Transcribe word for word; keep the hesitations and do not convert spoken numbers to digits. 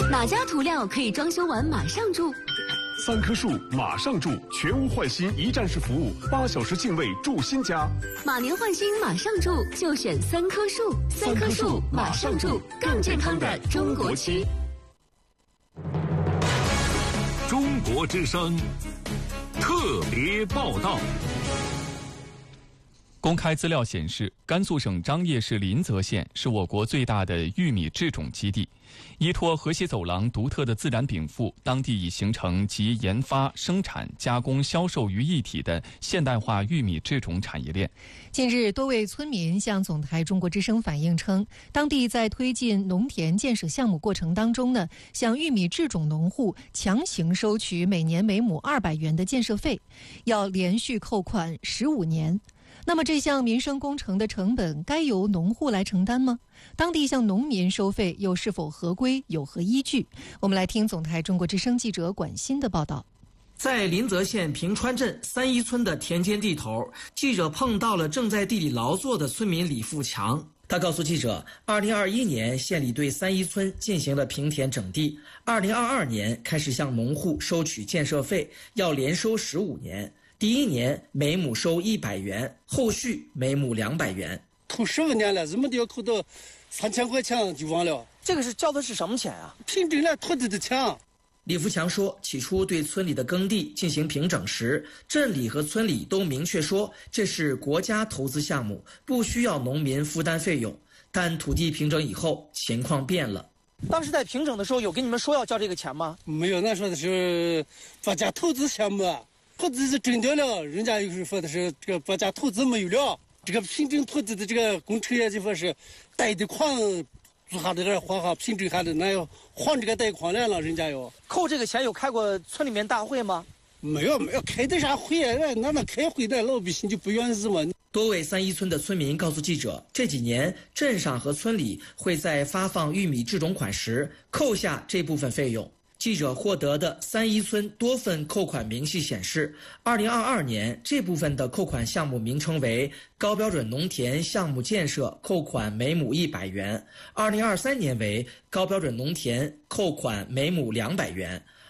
哪家涂料可以装修完马上住？ 三棵树马上住，全屋换新一站式服务，八小时进位住新家。 马年换新马上住，就选三棵树。三棵树马上住，更健康的中国区。 中国之声特别报道。 公开资料显示，甘肃省张掖市临泽县是我国最大的玉米制种基地。依托河西走廊独特的自然禀赋，当地已形成集研发、生产、加工、销售于一体的现代化玉米制种产业链。 近日，多位村民向总台中国之声反映称，当地在推进农田建设项目过程当中呢，向玉米制种农户强行收取每年每亩二百元的建设费，要连续扣款十五年。那么这项民生工程的成本该由农户来承担吗？当地向农民收费又是否合规，有何依据？我们来听总台中国之声记者管欣的报道。 在临泽县平川镇三一村的田间地头，记者碰到了正在地里劳作的村民李富强。他告诉记者，二零二一年县里对三一村进行了平田整地，二零二二年开始向农户收取建设费，要连收十五年。第一年每亩收一百元，后续每亩两百元。 扣十五年了，怎么都要扣到三千块钱就完了。 这个是交的是什么钱啊？ 凭证了土地的钱。 李福强说，起初对村里的耕地进行平整时，镇里和村里都明确说这是国家投资项目，不需要农民负担费用。但土地平整以后，情况变了。当时在平整的时候，有跟你们说要交这个钱吗？ 没有，那说的是国家投资项目。土地是征掉了，人家又是说的是这个国家投资没有了，这个平整土地的这个工程也就说是贷的款做下这个还好平整下的，那要还这个贷款来了，人家要扣这个钱。有开过村里面大会吗？ 没有，没有开的啥会啊？那那开会的老百姓就不愿意嘛。 多位三一村的村民告诉记者，这几年镇上和村里会在发放玉米制种款时扣下这部分费用。记者获得的三一村多份扣款明细显示，二零二二年这部分的扣款项目名称为高标准农田项目建设，扣款每亩一百元；二零二三年为高标准农田，扣款每亩两百元；